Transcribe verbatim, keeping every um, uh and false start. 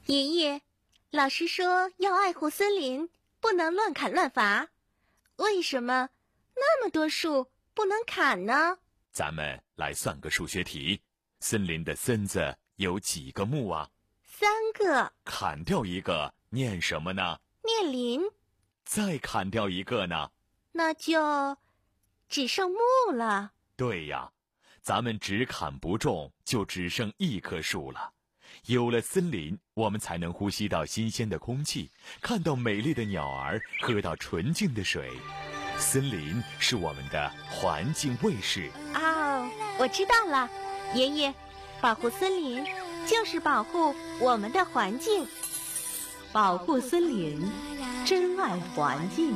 爷爷，老师说要爱护森林，不能乱砍乱伐。为什么那么多树不能砍呢？ 咱们来算个数学题。森林的森字有几个木啊？ 三个。 砍掉一个，念什么呢？ 念林。 再砍掉一个呢？ 那就只剩木了。 对呀，咱们只砍不种，就只剩一棵树了。有了森林，我们才能呼吸到新鲜的空气，看到美丽的鸟儿，喝到纯净的水。森林是我们的环境卫士。 哦，我知道了，爷爷，保护森林就是保护我们的环境。 保护森林，珍爱环境。